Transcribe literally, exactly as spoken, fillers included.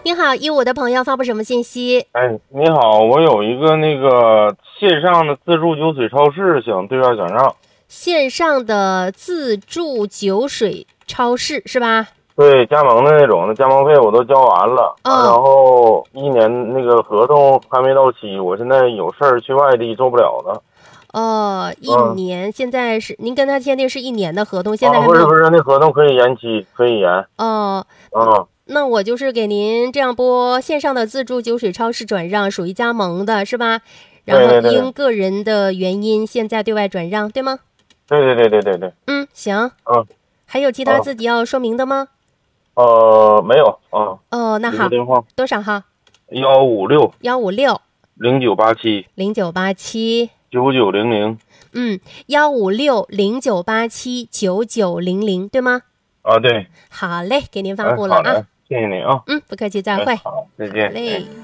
你好，一五的朋友发布什么信息？ 哎，你好，我有一个那个线上的自助酒水超市，想对外转让。 线上的自助酒水超市是吧？ 对，加盟的那种的，加盟费我都交完了， 哦然后一年那个合同还没到期，我现在有事儿去外地做不了了。 哦，一嗯， 年，现在是您跟他签订是一年的合同，现在啊， 还没有。 不是不是，那合同可以延期，可以延。 哦， 啊， 那我就是给您这样拨线上的自助酒水超市转让，属于加盟的是吧？然后对对对因个人的原因，现在对外转让，对吗？ 对对对对对对。 嗯，行。 嗯还有其他嗯自己要说明的吗？ 呃，没有啊。 哦，那好， 留个电话： 多少号？ 幺五六幺五六零九八七零九八七。 九九零零。 嗯，幺五六零九八七九九零零，对吗？ 啊，对。 好嘞，给您发哎， 布了啊。 好嘞，谢谢你啊。 嗯，不客气，再哎， 会。 好，再好见。哎。 嘞。